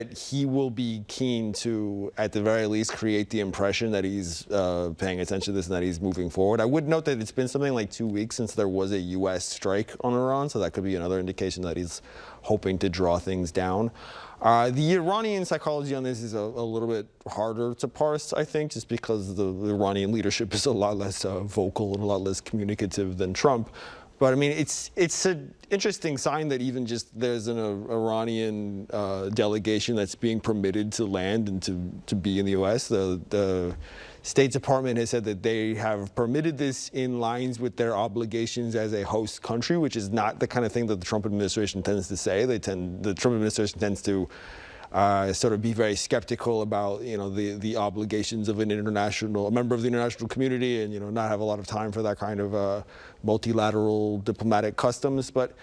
he will be keen to, at the very least, create the impression that he's paying attention to this and that he's moving forward. I would note that it's been something like 2 weeks since there was a U.S. strike on Iran, so that could be another indication that he's hoping to draw things down. The Iranian psychology on this is a little bit harder to parse, I think, just because the Iranian leadership is a lot less vocal and a lot less communicative than Trump. But I mean, it's an interesting sign that even just there's an Iranian delegation that's being permitted to land and to be in the U.S. The State Department has said that they have permitted this in lines with their obligations as a host country, which is not the kind of thing that the Trump administration tends to say. The Trump administration tends to sort of be very skeptical about, the obligations of a member of the international community, and not have a lot of time for that kind of multilateral diplomatic customs. But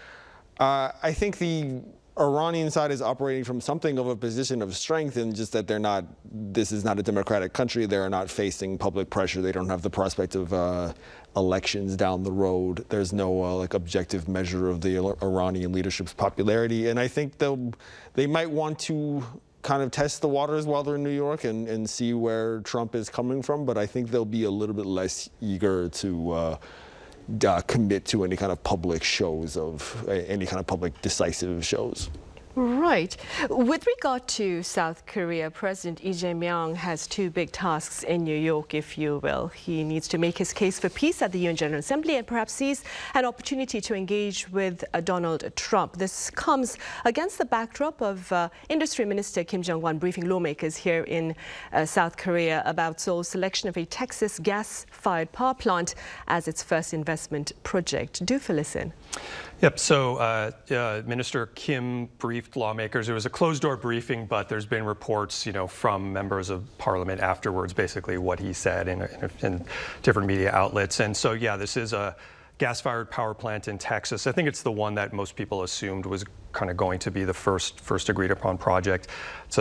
I think the Iranian side is operating from something of a position of strength, in just that this is not a democratic country. They're not facing public pressure. They don't have the prospect of elections down the road. There's no objective measure of the Iranian leadership's popularity. And I think they might want to kind of test the waters while they're in New York and see where Trump is coming from. But I think they'll be a little bit less eager to commit to any kind of public shows any kind of public decisive shows. Right. With regard to South Korea, President Lee Jae-myung has two big tasks in New York, if you will. He needs to make his case for peace at the UN General Assembly and perhaps seize an opportunity to engage with Donald Trump. This comes against the backdrop of Industry Minister Kim Jong-un briefing lawmakers here in South Korea about Seoul's selection of a Texas gas-fired power plant as its first investment project. Do fill us in. Yep. So Minister Kim briefed lawmakers. It was a closed-door briefing, but there's been reports, from members of parliament afterwards, basically what he said in different media outlets. And so, yeah, this is a gas-fired power plant in Texas. I think it's the one that most people assumed was kind of going to be the first agreed-upon project. It's a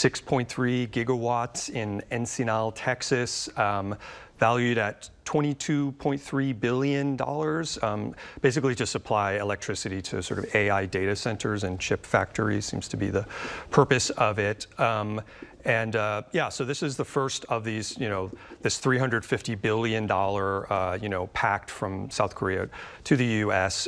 6.3 gigawatts in Encinal, Texas. Valued at $22.3 billion, basically to supply electricity to sort of AI data centers and chip factories seems to be the purpose of it. Yeah, so this is the first of these, this $350 billion, pact from South Korea to the U.S.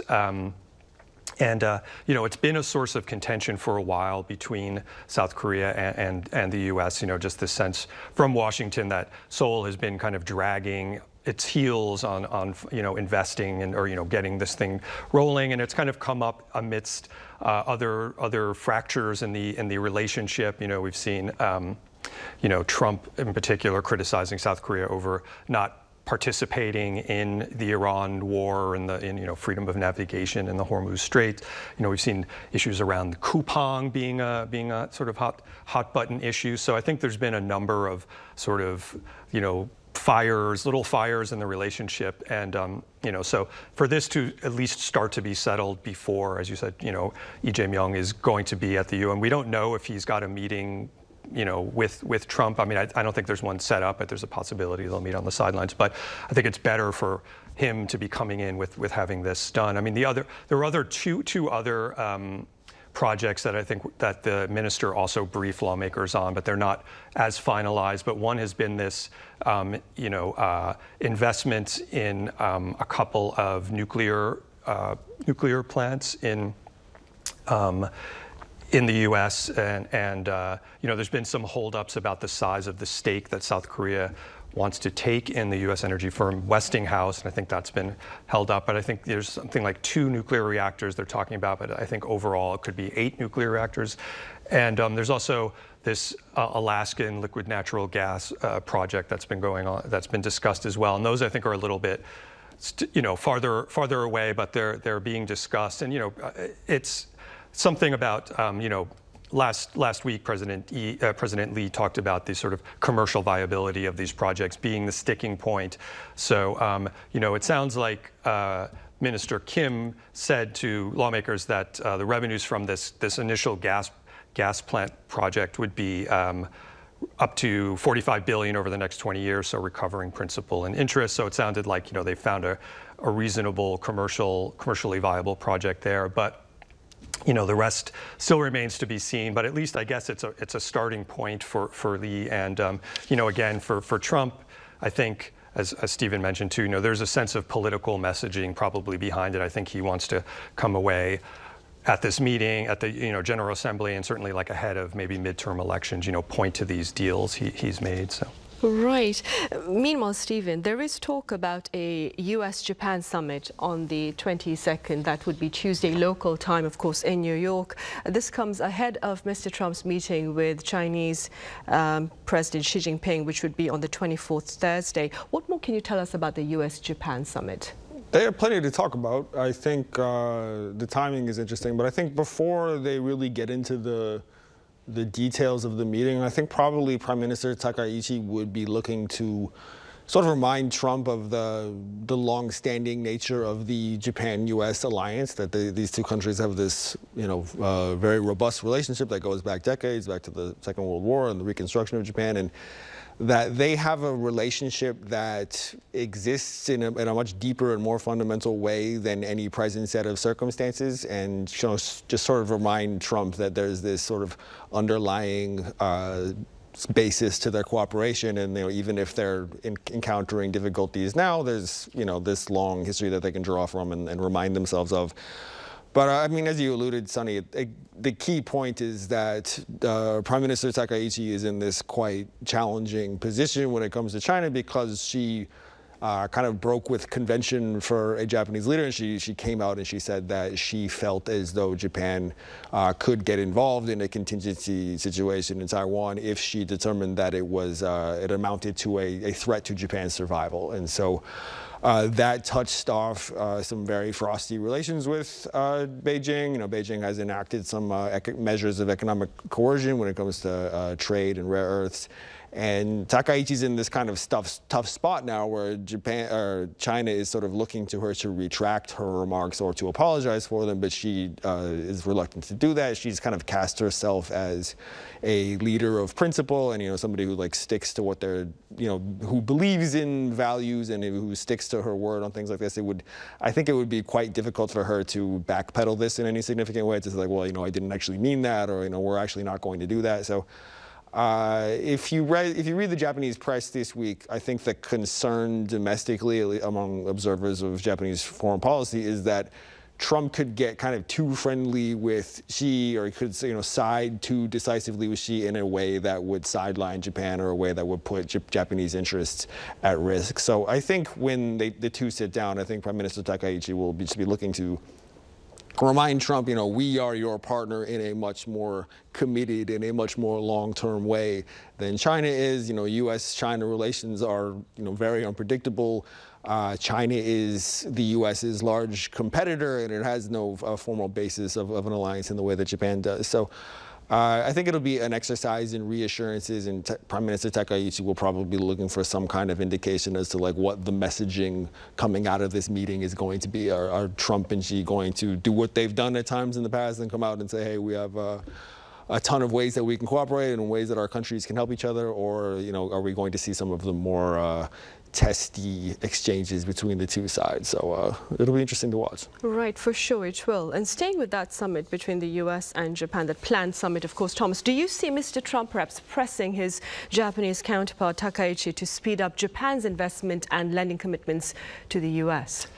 It's been a source of contention for a while between South Korea and the U.S., just the sense from Washington that Seoul has been kind of dragging its heels on investing or getting this thing rolling. And it's kind of come up amidst other fractures in the relationship. We've seen, Trump in particular criticizing South Korea over not participating in the Iran war and in freedom of navigation in the Hormuz Strait. We've seen issues around Kupang being a sort of hot button issue. So I think there's been a number of sort of little fires in the relationship, and so for this to at least start to be settled before, as you said, Lee Jae-myung is going to be at the UN. We don't know if he's got a meeting with Trump. I mean, I don't think there's one set up, but there's a possibility they'll meet on the sidelines. But I think it's better for him to be coming in with having this done. I mean, there were two other projects that I think that the minister also briefed lawmakers on, but they're not as finalized. But one has been this, investment in a couple of nuclear plants in the U.S. and there's been some holdups about the size of the stake that South Korea wants to take in the U.S. energy firm Westinghouse, and I think that's been held up. But I think there's something like 2 nuclear reactors they're talking about, but I think overall it could be 8 nuclear reactors. And there's also this Alaskan liquid natural gas project that's been going on, that's been discussed as well. And those I think are a little bit, farther away, but they're being discussed. And it's something about last week, President Lee talked about the sort of commercial viability of these projects being the sticking point. So, it sounds like Minister Kim said to lawmakers that the revenues from this initial gas plant project would be up to $45 billion over the next 20 years, so recovering principal and interest. So it sounded like they found a reasonable commercially viable project there. But the rest still remains to be seen, but at least I guess it's a starting point for Lee. And again, for Trump, I think, as Stephen mentioned too, there's a sense of political messaging probably behind it. I think he wants to come away at this meeting, at the General Assembly, and certainly like ahead of maybe midterm elections, point to these deals he's made. So. Right. Meanwhile, Stephen, there is talk about a U.S.-Japan summit on the 22nd. That would be Tuesday local time, of course, in New York. This comes ahead of Mr. Trump's meeting with Chinese President Xi Jinping, which would be on the 24th, Thursday. What more can you tell us about the U.S.-Japan summit? They have plenty to talk about. I think the timing is interesting, but I think before they really get into the details of the meeting, I think probably Prime Minister Takaichi would be looking to sort of remind Trump of the long-standing nature of the Japan-U.S. alliance, that these two countries have this, very robust relationship that goes back decades, back to the Second World War and the reconstruction of Japan, and that they have a relationship that exists in a much deeper and more fundamental way than any present set of circumstances, and just sort of remind Trump that there's this sort of underlying basis to their cooperation, and even if they're encountering difficulties now, there's this long history that they can draw from and remind themselves of. But I mean, as you alluded, Sonny, the key point is that Prime Minister Takaichi is in this quite challenging position when it comes to China, because she kind of broke with convention for a Japanese leader, and she came out and she said that she felt as though Japan could get involved in a contingency situation in Taiwan if she determined that it amounted to a threat to Japan's survival. And so that touched off some very frosty relations with Beijing. Beijing has enacted some measures of economic coercion when it comes to trade and rare earths. And Takaichi's in this kind of tough spot now where China is sort of looking to her to retract her remarks or to apologize for them, but she is reluctant to do that. She's kind of cast herself as a leader of principle and, somebody who sticks to what they're, who believes in values and who sticks to her word on things like this. I think it would be quite difficult for her to backpedal this in any significant way. It's just like, well, I didn't actually mean that, or, we're actually not going to do that. So. If you read the Japanese press this week, I think the concern domestically among observers of Japanese foreign policy is that Trump could get kind of too friendly with Xi, or he could side too decisively with Xi in a way that would sideline Japan, or a way that would put Japanese interests at risk. So I think when the two sit down, I think Prime Minister Takaichi will be looking to remind Trump, we are your partner in a much more committed, in a much more long-term way than China is. U.S.-China relations are, very unpredictable. China is the U.S.'s large competitor, and it has no formal basis of an alliance in the way that Japan does. So I think it'll be an exercise in reassurances, and Prime Minister Takaichi will probably be looking for some kind of indication as to what the messaging coming out of this meeting is going to be. Are Trump and Xi going to do what they've done at times in the past and come out and say, hey, we have a ton of ways that we can cooperate and ways that our countries can help each other, or are we going to see some of the more testy exchanges between the two sides? So it'll be interesting to watch. Right, for sure it will. And staying with that summit between the U.S. and Japan, that planned summit, of course, Thomas, do you see Mr. Trump perhaps pressing his Japanese counterpart Takaichi to speed up Japan's investment and lending commitments to the U.S.?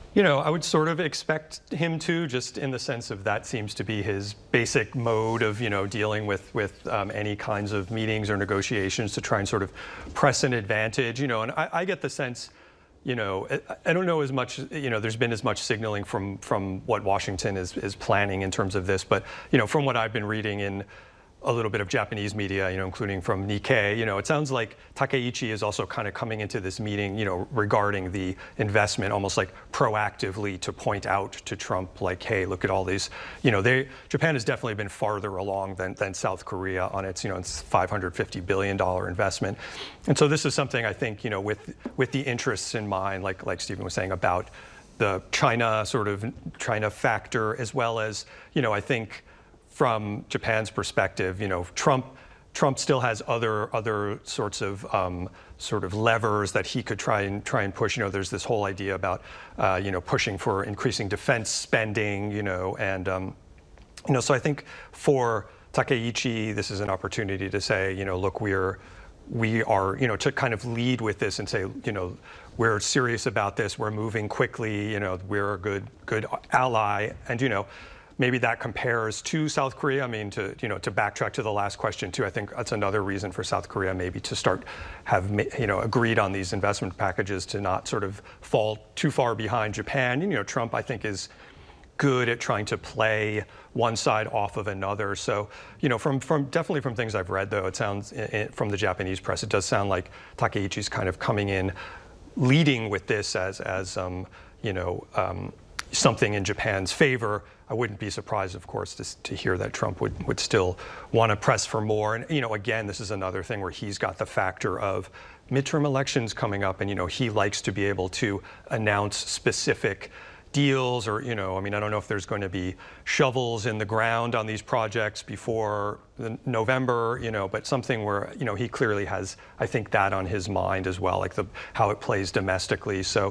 I would sort of expect him to, just in the sense of that seems to be his basic mode of, dealing with any kinds of meetings or negotiations, to try and sort of press an advantage, and I get the sense, I don't know as much, there's been as much signaling from what Washington is planning in terms of this, but, from what I've been reading in a little bit of Japanese media, including from Nikkei, it sounds like Takaichi is also kind of coming into this meeting, regarding the investment, almost like proactively to point out to Trump, like, hey, look at all these, Japan has definitely been farther along than South Korea on its, its $550 billion investment. And so this is something I think, with the interests in mind, like Stephen was saying about the China factor, as well as, I think, from Japan's perspective, Trump still has other sorts of levers that he could try and push. There's this whole idea about pushing for increasing defense spending, and So I think for Takeichi, this is an opportunity to say, look, we are, to kind of lead with this and say, we're serious about this. We're moving quickly. We're a good ally, and maybe that compares to South Korea. I mean, to backtrack to the last question too, I think that's another reason for South Korea maybe to have agreed on these investment packages to not sort of fall too far behind Japan. Trump, I think, is good at trying to play one side off of another. So, definitely from things I've read, though, it sounds from the Japanese press, it does sound like Takeichi's kind of coming in, leading with this as something in Japan's favor. I wouldn't be surprised, of course, to hear that Trump would still want to press for more. And, again, this is another thing where he's got the factor of midterm elections coming up, and, he likes to be able to announce specific deals, or, I don't know if there's going to be shovels in the ground on these projects before November, but something where, he clearly has, I think, that on his mind as well, like how it plays domestically. So,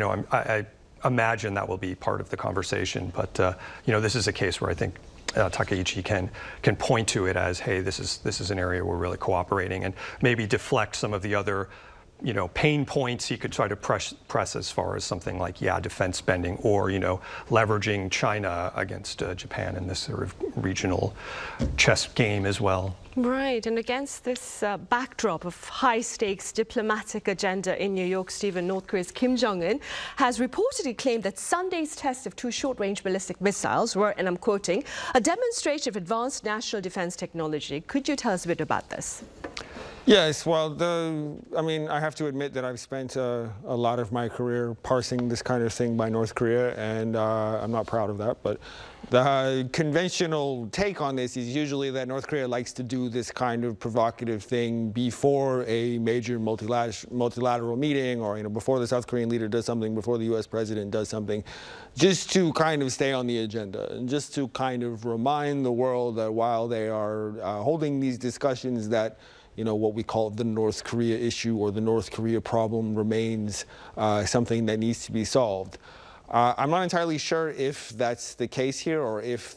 I imagine that will be part of the conversation. But, this is a case where I think Takeichi can point to it as, hey, this is an area we're really cooperating, and maybe deflect some of the other pain points he could try to press as far as something like, defense spending, or, leveraging China against Japan in this sort of regional chess game as well. Right, and against this backdrop of high-stakes diplomatic agenda in New York, Stephen, North Korea's Kim Jong-un has reportedly claimed that Sunday's test of 2 short-range ballistic missiles were, and I'm quoting, a demonstration of advanced national defense technology. Could you tell us a bit about this? Yes, well, I have to admit that I've spent a lot of my career parsing this kind of thing by North Korea, and I'm not proud of that. But the conventional take on this is usually that North Korea likes to do this kind of provocative thing before a major multilateral meeting, or before the South Korean leader does something, before the U.S. president does something, just to kind of stay on the agenda, and just to kind of remind the world that while they are holding these discussions, that what we call the North Korea issue, or the North Korea problem, remains something that needs to be solved. I'm not entirely sure if that's the case here, or if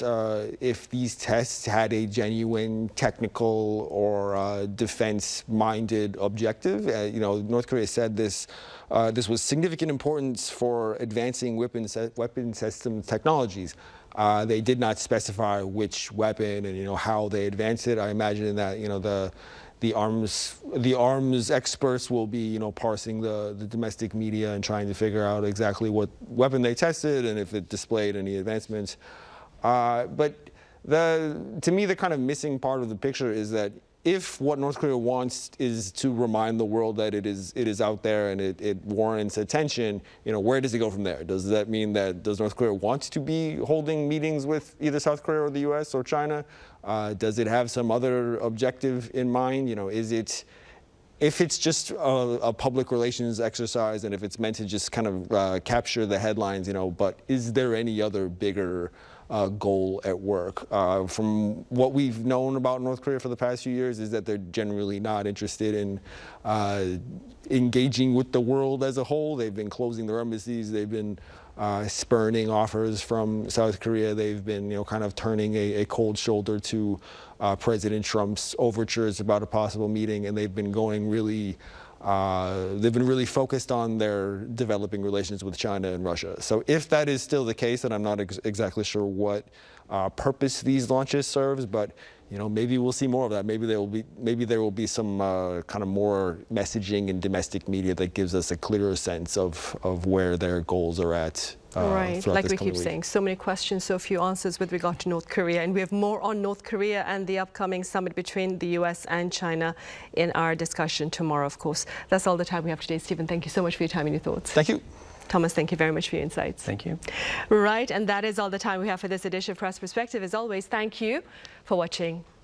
these tests had a genuine technical or defense-minded objective. North Korea said this was significant importance for advancing weapon system technologies. They did not specify which weapon and how they advanced it. I imagine that the arms experts will be parsing the domestic media and trying to figure out exactly what weapon they tested and if it displayed any advancements. But to me, the kind of missing part of the picture is that if what North Korea wants is to remind the world that it is out there and it warrants attention, where does it go from there? Does that mean does North Korea want to be holding meetings with either South Korea or the U.S. or China? Does it have some other objective in mind? If it's just a public relations exercise, and if it's meant to just kind of capture the headlines, but is there any other bigger goal at work? From what we've known about North Korea for the past few years is that they're generally not interested in engaging with the world as a whole. They've been closing their embassies. They've been spurning offers from South Korea. They've been, kind of turning a cold shoulder to President Trump's overtures about a possible meeting, and they've been going really focused on their developing relations with China and Russia. So if that is still the case, and I'm not exactly sure what purpose these launches serves, but maybe we'll see more of that. Maybe there will be some kind of more messaging in domestic media that gives us a clearer sense of where their goals are at. Right, like we keep saying, so many questions, so few answers with regard to North Korea. And we have more on North Korea and the upcoming summit between the US and China in our discussion tomorrow, of course. That's all the time we have today. Stephen, thank you so much for your time and your thoughts. Thank you. Thomas, thank you very much for your insights. Thank you. Right, and that is all the time we have for this edition of Press Perspective. As always, thank you for watching.